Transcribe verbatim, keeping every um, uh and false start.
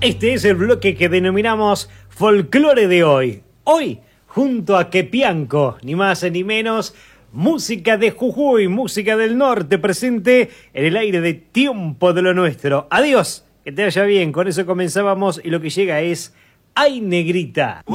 Este es el bloque que denominamos Folclore de hoy. Hoy, junto a Quepianco, ni más ni menos, música de Jujuy, música del norte, presente en el aire de Tiempo de lo Nuestro. Adiós, que te vaya bien, con eso comenzábamos y lo que llega es Ay Negrita.